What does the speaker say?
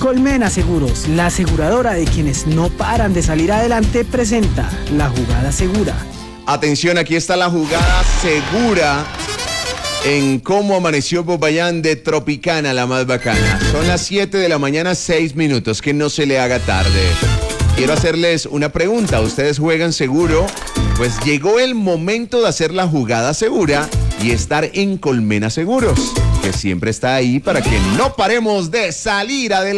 Colmena Seguros, la aseguradora de quienes no paran de salir adelante, presenta la jugada segura. Atención, aquí está la jugada segura en cómo amaneció Popayán de Tropicana, la más bacana. Son las 7 de la mañana, 6 minutos, que no se le haga tarde. Quiero hacerles una pregunta. ¿Ustedes juegan seguro? Pues llegó el momento de hacer la jugada segura y estar en Colmena Seguros, que siempre está ahí para que no paremos de salir adelante.